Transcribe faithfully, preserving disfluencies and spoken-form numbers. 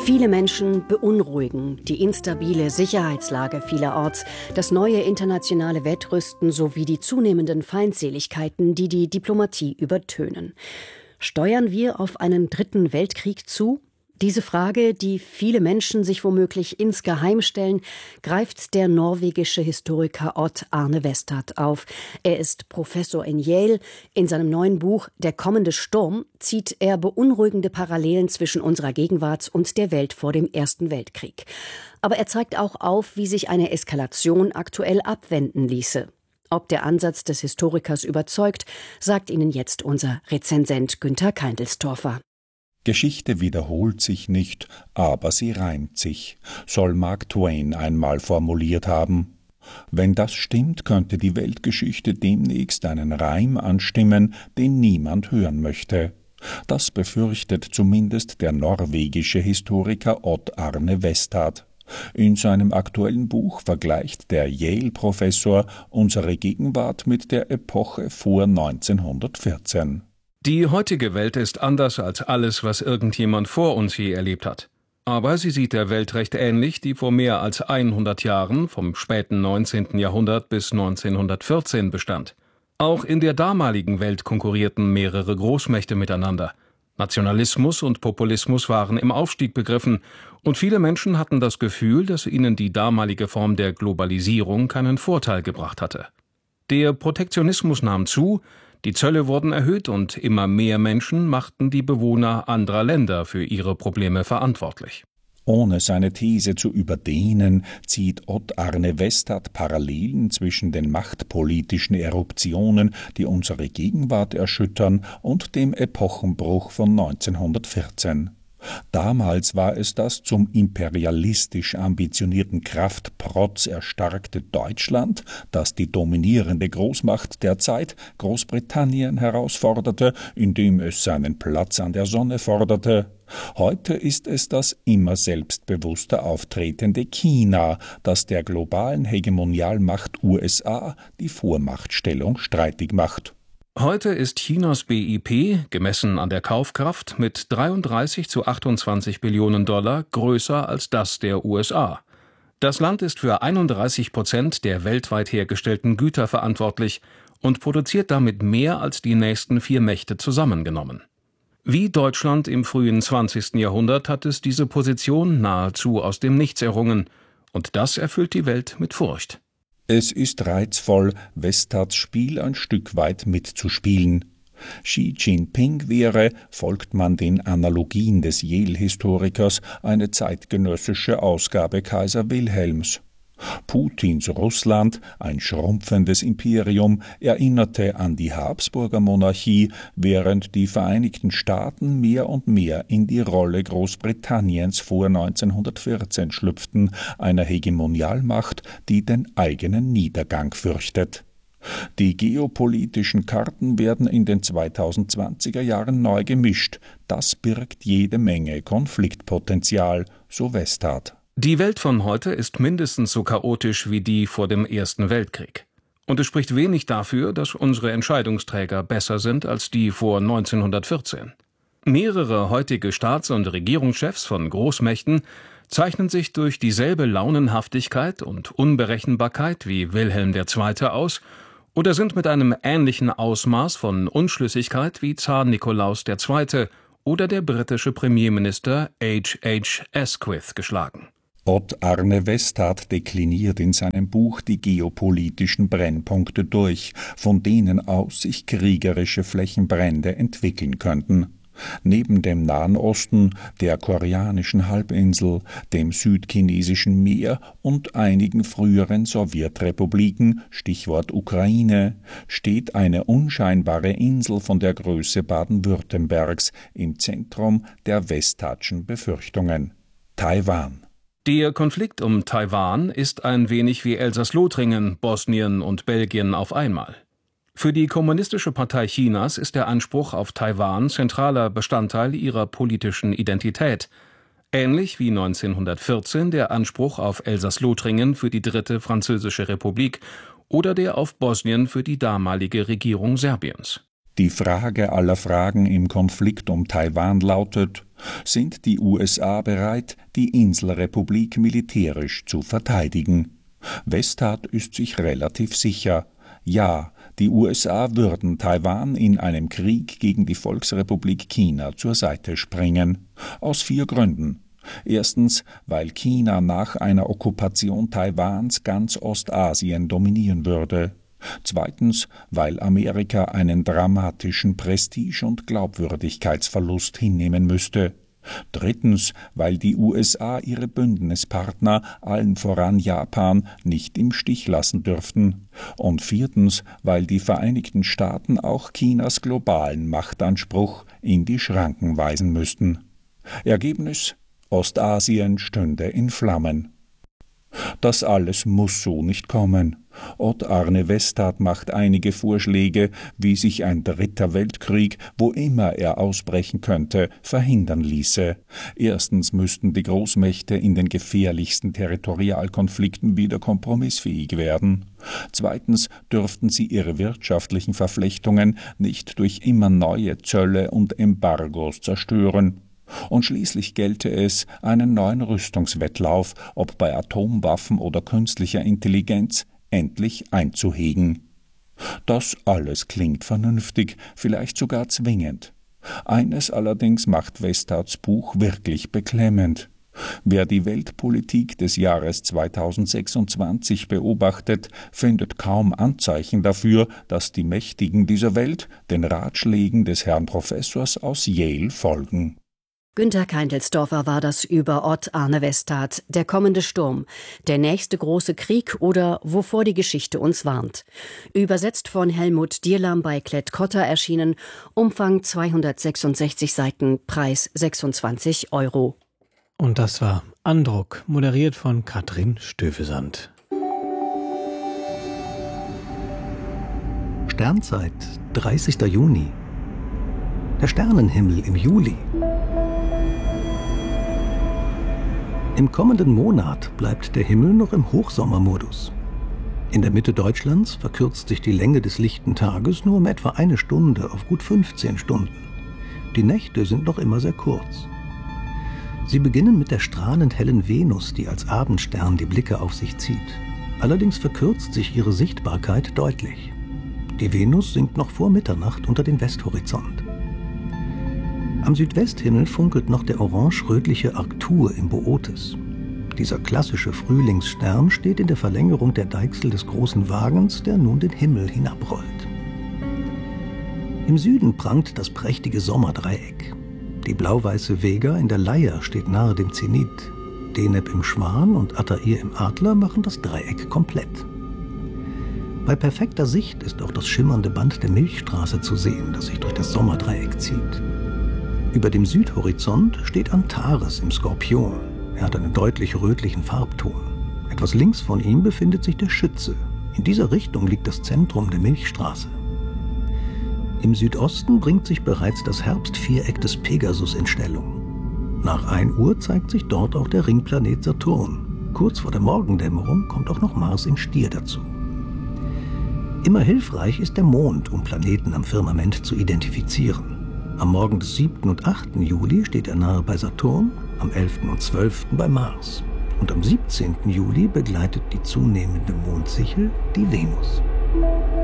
Viele Menschen beunruhigen die instabile Sicherheitslage vielerorts, das neue internationale Wettrüsten sowie die zunehmenden Feindseligkeiten, die die Diplomatie übertönen. Steuern wir auf einen dritten Weltkrieg zu? Diese Frage, die viele Menschen sich womöglich insgeheim stellen, greift der norwegische Historiker Odd Arne Westad auf. Er ist Professor in Yale. In seinem neuen Buch »Der kommende Sturm« zieht er beunruhigende Parallelen zwischen unserer Gegenwart und der Welt vor dem Ersten Weltkrieg. Aber er zeigt auch auf, wie sich eine Eskalation aktuell abwenden ließe. Ob der Ansatz des Historikers überzeugt, sagt Ihnen jetzt unser Rezensent Günther Keindelstorfer. Geschichte wiederholt sich nicht, aber sie reimt sich, soll Mark Twain einmal formuliert haben. Wenn das stimmt, könnte die Weltgeschichte demnächst einen Reim anstimmen, den niemand hören möchte. Das befürchtet zumindest der norwegische Historiker Odd Arne Westad. In seinem aktuellen Buch vergleicht der Yale-Professor unsere Gegenwart mit der Epoche vor neunzehnhundertvierzehn. Die heutige Welt ist anders als alles, was irgendjemand vor uns je erlebt hat. Aber sie sieht der Welt recht ähnlich, die vor mehr als hundert Jahren, vom späten neunzehnten Jahrhundert bis neunzehnhundertvierzehn bestand. Auch in der damaligen Welt konkurrierten mehrere Großmächte miteinander. Nationalismus und Populismus waren im Aufstieg begriffen, und viele Menschen hatten das Gefühl, dass ihnen die damalige Form der Globalisierung keinen Vorteil gebracht hatte. Der Protektionismus nahm zu, die Zölle wurden erhöht und immer mehr Menschen machten die Bewohner anderer Länder für ihre Probleme verantwortlich. Ohne seine These zu überdehnen, zieht Odd Arne Westad Parallelen zwischen den machtpolitischen Eruptionen, die unsere Gegenwart erschüttern, und dem Epochenbruch von neunzehnhundertvierzehn. Damals war es das zum imperialistisch ambitionierten Kraftprotz erstarkte Deutschland, das die dominierende Großmacht der Zeit, Großbritannien, herausforderte, indem es seinen Platz an der Sonne forderte. Heute ist es das immer selbstbewusster auftretende China, das der globalen Hegemonialmacht U S A die Vormachtstellung streitig macht. Heute ist Chinas B I P, gemessen an der Kaufkraft, mit dreiunddreißig zu achtundzwanzig Billionen Dollar größer als das der U S A. Das Land ist für einunddreißig Prozent der weltweit hergestellten Güter verantwortlich und produziert damit mehr als die nächsten vier Mächte zusammengenommen. Wie Deutschland im frühen zwanzigsten Jahrhundert hat es diese Position nahezu aus dem Nichts errungen, und das erfüllt die Welt mit Furcht. Es ist reizvoll, Westads Spiel ein Stück weit mitzuspielen. Xi Jinping wäre, folgt man den Analogien des Yale-Historikers, eine zeitgenössische Ausgabe Kaiser Wilhelms. Putins Russland, ein schrumpfendes Imperium, erinnerte an die Habsburger Monarchie, während die Vereinigten Staaten mehr und mehr in die Rolle Großbritanniens vor neunzehnhundertvierzehn schlüpften, einer Hegemonialmacht, die den eigenen Niedergang fürchtet. Die geopolitischen Karten werden in den zweitausendzwanziger Jahren neu gemischt. Das birgt jede Menge Konfliktpotenzial, so Westad. Die Welt von heute ist mindestens so chaotisch wie die vor dem Ersten Weltkrieg. Und es spricht wenig dafür, dass unsere Entscheidungsträger besser sind als die vor neunzehnhundertvierzehn. Mehrere heutige Staats- und Regierungschefs von Großmächten zeichnen sich durch dieselbe Launenhaftigkeit und Unberechenbarkeit wie Wilhelm der Zweite aus oder sind mit einem ähnlichen Ausmaß von Unschlüssigkeit wie Zar Nikolaus der Zweite oder der britische Premierminister H H Asquith geschlagen. Odd Arne Westad dekliniert in seinem Buch die geopolitischen Brennpunkte durch, von denen aus sich kriegerische Flächenbrände entwickeln könnten. Neben dem Nahen Osten, der koreanischen Halbinsel, dem südchinesischen Meer und einigen früheren Sowjetrepubliken, Stichwort Ukraine, steht eine unscheinbare Insel von der Größe Baden-Württembergs im Zentrum der Westadschen Befürchtungen: Taiwan. Der Konflikt um Taiwan ist ein wenig wie Elsass-Lothringen, Bosnien und Belgien auf einmal. Für die Kommunistische Partei Chinas ist der Anspruch auf Taiwan zentraler Bestandteil ihrer politischen Identität, ähnlich wie neunzehnhundertvierzehn der Anspruch auf Elsass-Lothringen für die Dritte Französische Republik oder der auf Bosnien für die damalige Regierung Serbiens. Die Frage aller Fragen im Konflikt um Taiwan lautet: Sind die U S A bereit, die Inselrepublik militärisch zu verteidigen? Westhat ist sich relativ sicher. Ja, die U S A würden Taiwan in einem Krieg gegen die Volksrepublik China zur Seite springen. Aus vier Gründen. Erstens, weil China nach einer Okkupation Taiwans ganz Ostasien dominieren würde. Zweitens, weil Amerika einen dramatischen Prestige- und Glaubwürdigkeitsverlust hinnehmen müsste. Drittens, weil die U S A ihre Bündnispartner, allen voran Japan, nicht im Stich lassen dürften. Und viertens, weil die Vereinigten Staaten auch Chinas globalen Machtanspruch in die Schranken weisen müssten. Ergebnis: Ostasien stünde in Flammen. Das alles muss so nicht kommen. Odd Arne Westhat macht einige Vorschläge, wie sich ein dritter Weltkrieg, wo immer er ausbrechen könnte, verhindern ließe. Erstens müssten die Großmächte in den gefährlichsten Territorialkonflikten wieder kompromissfähig werden. Zweitens dürften sie ihre wirtschaftlichen Verflechtungen nicht durch immer neue Zölle und Embargos zerstören. Und schließlich gelte es, einen neuen Rüstungswettlauf, ob bei Atomwaffen oder künstlicher Intelligenz, endlich einzuhegen. Das alles klingt vernünftig, vielleicht sogar zwingend. Eines allerdings macht Westhats Buch wirklich beklemmend. Wer die Weltpolitik des Jahres zweitausendsechsundzwanzig beobachtet, findet kaum Anzeichen dafür, dass die Mächtigen dieser Welt den Ratschlägen des Herrn Professors aus Yale folgen. Günter Keindelsdorfer war das über Odd Arne Westhat, Der kommende Sturm, der nächste große Krieg oder Wovor die Geschichte uns warnt. Übersetzt von Helmut Dierlam bei Klett-Cotta erschienen, Umfang zweihundertsechsundsechzig Seiten, Preis sechsundzwanzig Euro. Und das war Andruck, moderiert von Katrin Stövesand. Sternzeit, dreißigster Juni. Der Sternenhimmel im Juli. Im kommenden Monat bleibt der Himmel noch im Hochsommermodus. In der Mitte Deutschlands verkürzt sich die Länge des lichten Tages nur um etwa eine Stunde auf gut fünfzehn Stunden. Die Nächte sind noch immer sehr kurz. Sie beginnen mit der strahlend hellen Venus, die als Abendstern die Blicke auf sich zieht. Allerdings verkürzt sich ihre Sichtbarkeit deutlich. Die Venus sinkt noch vor Mitternacht unter den Westhorizont. Am Südwesthimmel funkelt noch der orange-rötliche Arctur im Bootes. Dieser klassische Frühlingsstern steht in der Verlängerung der Deichsel des großen Wagens, der nun den Himmel hinabrollt. Im Süden prangt das prächtige Sommerdreieck. Die blau-weiße Vega in der Leier steht nahe dem Zenit. Deneb im Schwan und Altair im Adler machen das Dreieck komplett. Bei perfekter Sicht ist auch das schimmernde Band der Milchstraße zu sehen, das sich durch das Sommerdreieck zieht. Über dem Südhorizont steht Antares im Skorpion. Er hat einen deutlich rötlichen Farbton. Etwas links von ihm befindet sich der Schütze. In dieser Richtung liegt das Zentrum der Milchstraße. Im Südosten bringt sich bereits das Herbstviereck des Pegasus in Stellung. Nach ein Uhr zeigt sich dort auch der Ringplanet Saturn. Kurz vor der Morgendämmerung kommt auch noch Mars im Stier dazu. Immer hilfreich ist der Mond, um Planeten am Firmament zu identifizieren. Am Morgen des siebten und achten Juli steht er nahe bei Saturn, am elften und zwölften bei Mars. Und am siebzehnten Juli begleitet die zunehmende Mondsichel die Venus.